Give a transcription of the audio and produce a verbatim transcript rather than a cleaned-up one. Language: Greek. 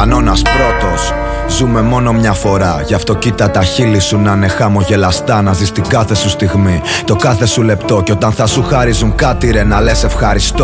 κανόνας πρώτος. Ζούμε μόνο μια φορά, γι' αυτό κοίτα τα χείλη σου να είναι χαμογελαστά. Να ζεις την κάθε σου στιγμή, το κάθε σου λεπτό. Κι όταν θα σου χαρίζουν κάτι ρε να λες ευχαριστώ.